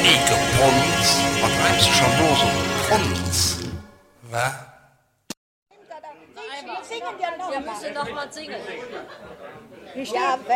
Pons, was bleibst du schon nur so Pons? Was? Wir müssen noch mal singen. Ja,